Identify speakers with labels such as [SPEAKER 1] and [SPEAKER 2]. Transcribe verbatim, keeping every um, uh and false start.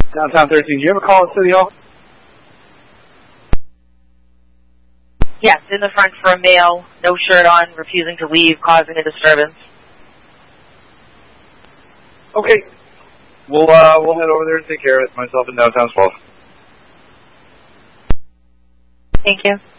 [SPEAKER 1] Downtown thirteen, do you have a call at City Hall?
[SPEAKER 2] Yes, in the front for a male, no shirt on, refusing to leave, causing a disturbance.
[SPEAKER 1] Okay. We'll, uh, we'll head over there and take care of it, myself and Downtown twelve.
[SPEAKER 2] Thank you.